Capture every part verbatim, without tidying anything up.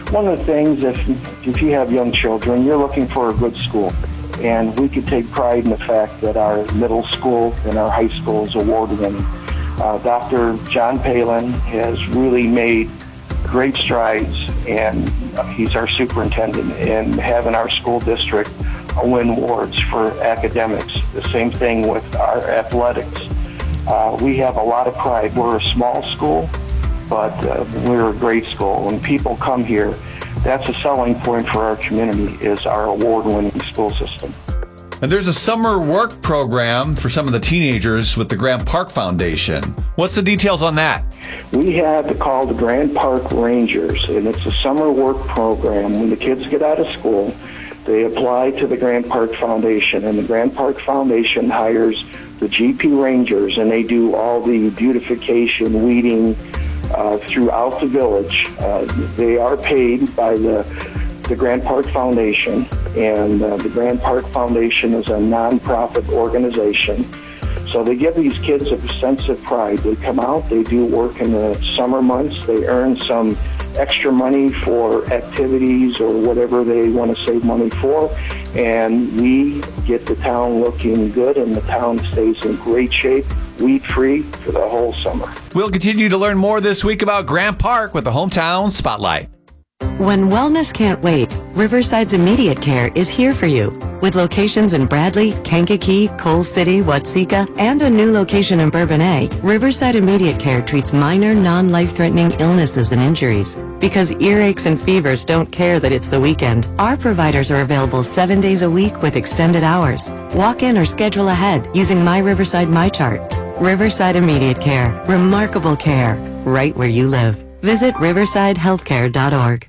one of the things, if, if you have young children, you're looking for a good school. And we could take pride in the fact that our middle school and our high school is award-winning. Uh, Doctor John Palin has really made great strides, and he's our superintendent, in having our school district win awards for academics. The same thing with our athletics. Uh, we have a lot of pride. We're a small school, but uh, we're a great school. When people come here, that's a selling point for our community, is our award-winning school system. And there's a summer work program for some of the teenagers with the Grant Park Foundation. What's the details on that? We have called the Grant Park Rangers, and it's a summer work program. When the kids get out of school, they apply to the Grant Park Foundation, and the Grant Park Foundation hires the G P Rangers, and they do all the beautification, weeding uh, throughout the village. Uh, they are paid by the the Grant Park Foundation, and uh, the Grant Park Foundation is a nonprofit organization. So they give these kids a sense of pride. They come out, they do work in the summer months, they earn some extra money for activities or whatever they want to save money for, and we get the town looking good, and the town stays in great shape, weed-free, for the whole summer. We'll continue to learn more this week about Grant Park with the Hometown Spotlight. When wellness can't wait, Riverside's Immediate Care is here for you. With locations in Bradley, Kankakee, Coal City, Watseka, and a new location in Bourbonnais, Riverside Immediate Care treats minor, non-life-threatening illnesses and injuries. Because earaches and fevers don't care that it's the weekend, our providers are available seven days a week with extended hours. Walk in or schedule ahead using My Riverside MyChart. Riverside Immediate Care. Remarkable care. Right where you live. Visit riverside healthcare dot org.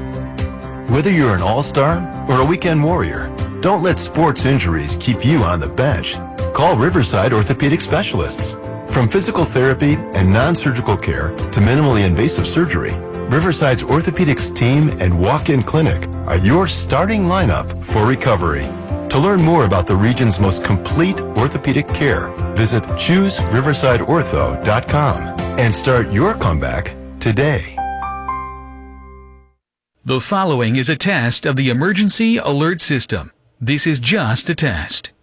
Whether you're an all-star or a weekend warrior, don't let sports injuries keep you on the bench. Call Riverside Orthopedic Specialists. From physical therapy and non-surgical care to minimally invasive surgery, Riverside's orthopedics team and walk-in clinic are your starting lineup for recovery. To learn more about the region's most complete orthopedic care, visit choose riverside ortho dot com and start your comeback today. The following is a test of the Emergency Alert System. This is just a test.